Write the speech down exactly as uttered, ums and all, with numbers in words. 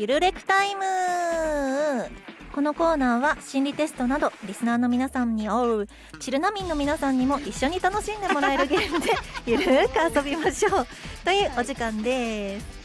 ゆるレクタイム。このコーナーは心理テストなどリスナーの皆さんにおうチルナミンの皆さんにも一緒に楽しんでもらえるゲームでゆるーく遊びましょうというお時間です。